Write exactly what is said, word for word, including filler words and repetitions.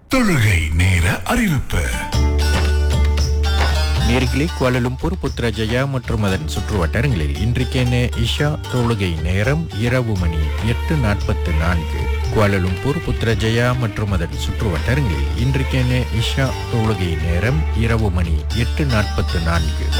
தொழுகை நேர அறிவிப்பு. நேர்களே, குவாலலும்பூர், புத்ரஜயா மற்றும் அதன் சுற்று வட்டாரங்களில் இன்றைக்கென இஷா தொழுகை நேரம் இரவு மணி எட்டு நாற்பத்து நான்கு. குவாலலும்பூர், புத்ரஜயா மற்றும் அதன் சுற்று வட்டாரங்களில் இன்றைக்கென இஷா தொழுகை நேரம் இரவு மணி எட்டு நாற்பத்து நான்கு.